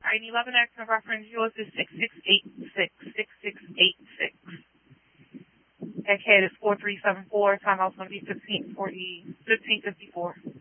right, 11X, and reference yours is 6686. Okay, it's 4374. Timeout's going to be 1554.